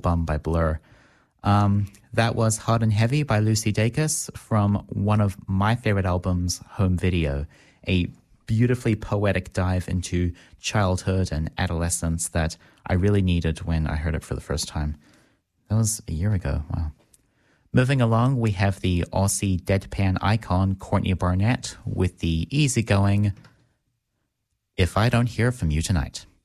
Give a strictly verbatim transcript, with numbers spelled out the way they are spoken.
Bum by Blur. Um, that was Hard and Heavy by Lucy Dacus from one of my favorite albums, Home Video, a beautifully poetic dive into childhood and adolescence that I really needed when I heard it for the first time. That was a year ago. Wow. Moving along, we have the Aussie deadpan icon Courtney Barnett with the easygoing If I Don't Hear From You Tonight.